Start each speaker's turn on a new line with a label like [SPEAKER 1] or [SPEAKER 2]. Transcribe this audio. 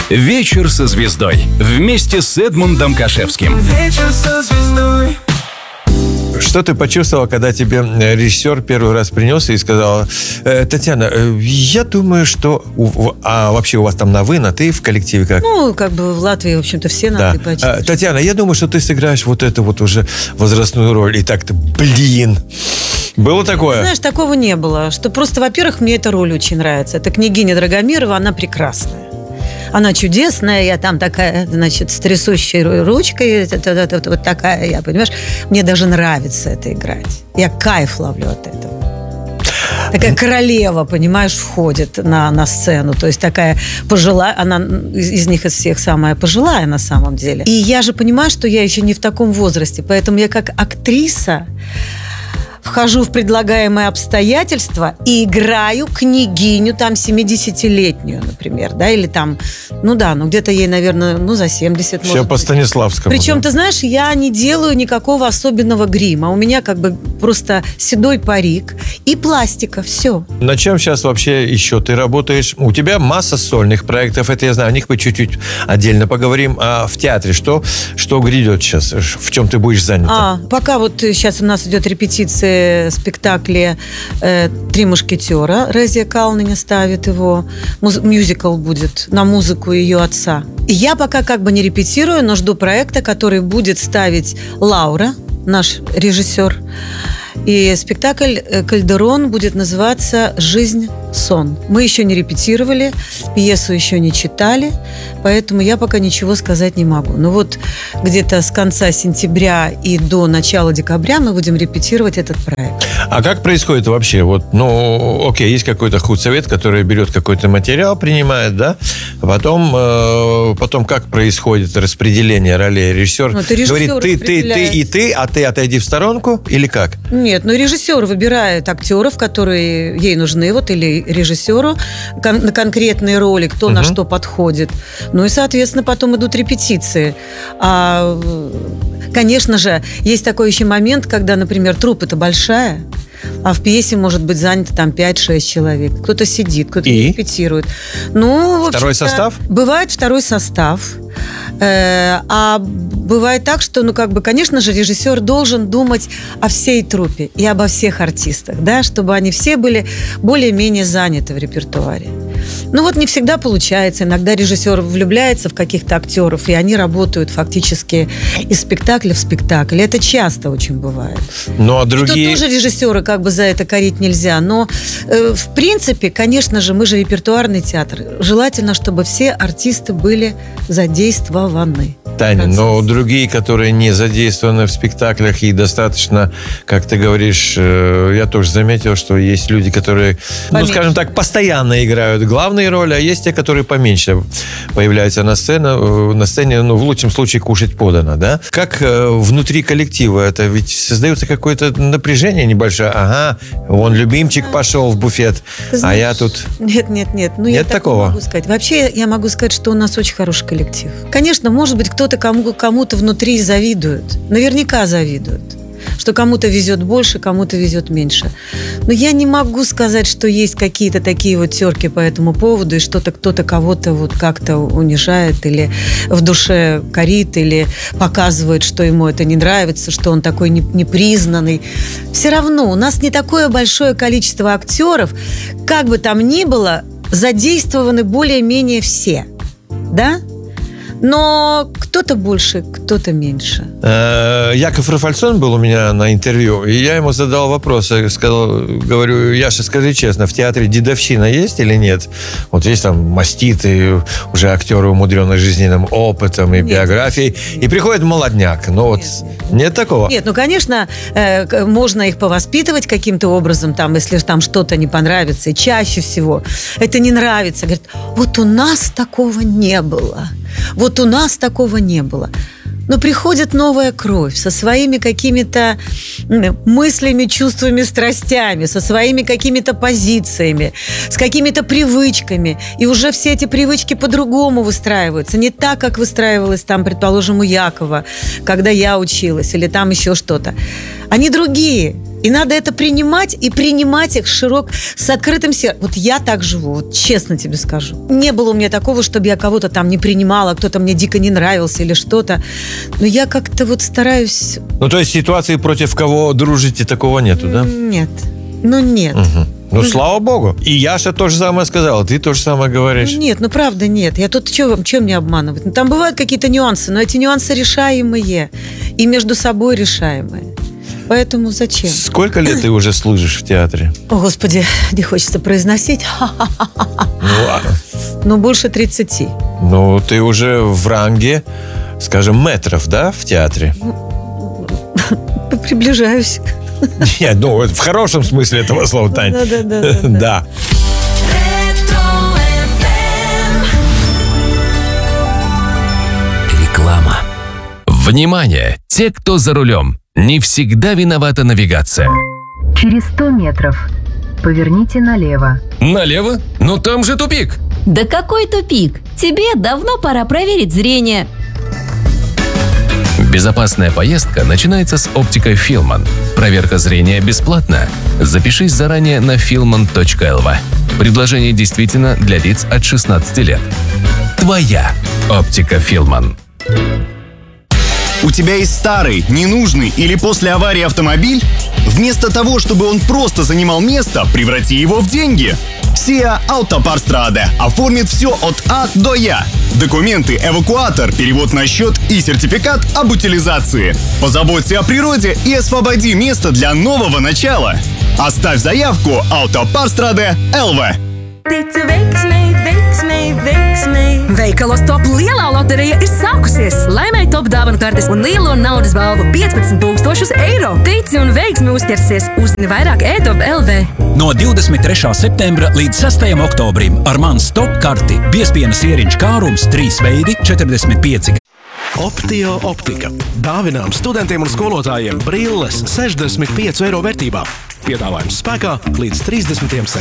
[SPEAKER 1] Вечер со звездой вместе с Эдмундом Кашевским.
[SPEAKER 2] Вечер со звездой.
[SPEAKER 3] Что ты почувствовала, когда тебе режиссер первый раз принес и сказал: Татьяна, я думаю, что... А вообще у вас там на «вы», на «ты» в коллективе как?
[SPEAKER 4] Ну, как бы в Латвии, в общем-то, все на «ты» почти.
[SPEAKER 3] Татьяна, я думаю, что ты сыграешь вот эту вот уже возрастную роль. И так-то, было такое?
[SPEAKER 4] Знаешь, такого не было. Что просто, во-первых, мне эта роль очень нравится. Это княгиня Драгомирова, она прекрасная. Она чудесная, я там такая, значит, с трясущей ручкой, вот такая я, понимаешь? Мне даже нравится это играть. Я кайф ловлю от этого. Такая королева, понимаешь, входит на сцену. То есть такая пожилая, она из них из всех самая пожилая на самом деле. И я же понимаю, что я еще не в таком возрасте, поэтому я как актриса вхожу в предлагаемые обстоятельства и играю княгиню там 70-летнюю, например, да, или там, где-то ей, наверное, за 70.
[SPEAKER 3] Все по Станиславскому.
[SPEAKER 4] Причем, ты знаешь, я не делаю никакого особенного грима. У меня как бы просто седой парик и пластика, все.
[SPEAKER 3] На чем сейчас вообще еще ты работаешь? У тебя масса сольных проектов, это я знаю, о них мы чуть-чуть отдельно поговорим. А в театре что грядет сейчас? В чем ты будешь занята?
[SPEAKER 4] Пока вот сейчас у нас идет репетиция спектакля «Три мушкетера». Резия Калниня ставит его. Мюзикл будет на музыку ее отца. И я пока как бы не репетирую, но жду проекта, который будет ставить Лаура, наш режиссер. И спектакль «Кальдерон» будет называться «Жизнь. Сон». Мы еще не репетировали, пьесу еще не читали, поэтому я пока ничего сказать не могу. Но вот где-то с конца сентября и до начала декабря мы будем репетировать этот проект.
[SPEAKER 3] А как происходит вообще? Окей, есть какой-то худсовет, который берет какой-то материал, принимает, да? Потом как происходит распределение ролей? Режиссер говорит, ты, а ты отойди в сторонку, или как?
[SPEAKER 4] Нет, режиссер выбирает актеров, которые ей нужны, или режиссеру на конкретные роли, кто на что подходит. И, соответственно, потом идут репетиции. Конечно же, есть такой еще момент, когда, например, труппа-то большая, а в пьесе может быть занято там 5-6 человек. Кто-то сидит, кто-то репетирует.
[SPEAKER 3] Второй состав?
[SPEAKER 4] Бывает второй состав. А бывает так, что, конечно же, режиссер должен думать о всей труппе и обо всех артистах, да, чтобы они все были более-менее заняты в репертуаре. Не всегда получается. Иногда режиссер влюбляется в каких-то актеров, и они работают фактически из спектакля в спектакль. Это часто очень бывает.
[SPEAKER 3] А другие...
[SPEAKER 4] И тут тоже режиссеры за это корить нельзя. Но, в принципе, конечно же, мы же репертуарный театр. Желательно, чтобы все артисты были задействованы.
[SPEAKER 3] Таня, но другие, которые не задействованы в спектаклях и достаточно, как ты говоришь, я тоже заметил, что есть люди, которые, скажем так, постоянно играют главные роли, а есть те, которые поменьше появляются на сцене, в лучшем случае кушать подано, да? Как внутри коллектива это? Ведь создается какое-то напряжение небольшое. Ага, вон любимчик пошел в буфет, знаешь, а я тут...
[SPEAKER 4] Нет.
[SPEAKER 3] Нет такого?
[SPEAKER 4] Могу сказать. Вообще, я могу сказать, что у нас очень хороший коллектив. Конечно, может быть, кто-то кому-то внутри завидует. Наверняка завидует. Что кому-то везет больше, кому-то везет меньше. Но я не могу сказать, что есть какие-то такие терки по этому поводу, и что-то кто-то кого-то как-то унижает, или в душе корит, или показывает, что ему это не нравится, что он такой непризнанный. Все равно у нас не такое большое количество актеров, как бы там ни было, задействованы более-менее все. Да? Но кто-то больше, кто-то меньше.
[SPEAKER 3] Яков Рафальсон был у меня на интервью, и я ему задал вопрос. Я говорю, Яша, скажи честно, в театре дедовщина есть или нет? Вот есть там маститы, уже актеры, умудренные жизненным опытом и биографией, и приходит молодняк. Нет такого?
[SPEAKER 4] Нет, конечно, можно их повоспитывать каким-то образом, если там что-то не понравится. И чаще всего это не нравится. Говорит, у нас такого не было. У нас такого не было. Но приходит новая кровь со своими какими-то мыслями, чувствами, страстями, со своими какими-то позициями, с какими-то привычками. И уже все эти привычки по-другому выстраиваются. Не так, как выстраивалось там, предположим, у Якова, когда я училась, или там еще что-то. Они другие. И надо это принимать, и принимать их с открытым сердцем. Вот я так живу, вот честно тебе скажу. Не было у меня такого, чтобы я кого-то там не принимала, кто-то мне дико не нравился или что-то. Но я как-то вот стараюсь...
[SPEAKER 3] Ну, то есть ситуации, против кого дружите, такого нету, да?
[SPEAKER 4] Нет. Ну, нет.
[SPEAKER 3] Угу. Ну, слава богу. И Яша то же самое сказала, ты то же самое говоришь.
[SPEAKER 4] Ну, нет, ну, правда, нет. Я тут чем мне обманывать? Ну, там бывают какие-то нюансы, но эти нюансы решаемые. И между собой решаемые. Поэтому зачем?
[SPEAKER 3] Сколько лет ты уже служишь в театре?
[SPEAKER 4] О, Господи, не хочется произносить. Ну, больше 30.
[SPEAKER 3] Ну, ты уже в ранге, скажем, метров, да, в театре?
[SPEAKER 4] Приближаюсь.
[SPEAKER 3] Нет, ну, в хорошем смысле этого слова, Тань. Да.
[SPEAKER 1] Реклама. Внимание! Те, кто за рулем. Не всегда виновата навигация.
[SPEAKER 5] Через 100 метров поверните налево.
[SPEAKER 1] Налево? Но там же тупик.
[SPEAKER 6] Да какой тупик? Тебе давно пора проверить зрение.
[SPEAKER 1] Безопасная поездка начинается с оптикой Филман. Проверка зрения бесплатна. Запишись заранее на filman.lv. Предложение действительно для лиц от 16 лет. Твоя оптика Филман.
[SPEAKER 7] У тебя есть старый, ненужный или после аварии автомобиль? Вместо того, чтобы он просто занимал место, преврати его в деньги. Sia Autoparstrade оформит все от А до Я. Документы, эвакуатор, перевод на счет и сертификат об утилизации. Позаботься о природе и освободи место для нового начала. Оставь заявку Autoparstrade LV.
[SPEAKER 8] Veikalos top lielā loterija ir sākusies. Laimēji top dāvanu kartes un lielo naudas balvu 15,000 eiro. Tici un veiksmi uzķersies. Uzzini vairāk e-top LV.
[SPEAKER 9] No 23. septembra līdz 6. oktobrim ar mans top karti Biespiena sieriņš kārums 3 veidi 45.
[SPEAKER 10] Optio optika. Dāvinām studentiem un skolotājiem brilles 65 eiro vērtībā. Piedāvājums spēkā līdz 30. septembrim.